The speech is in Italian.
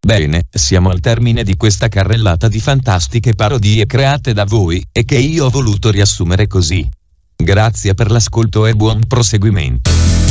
Bene, siamo al termine di questa carrellata di fantastiche parodie create da voi, e che io ho voluto riassumere così. Grazie per l'ascolto e buon proseguimento.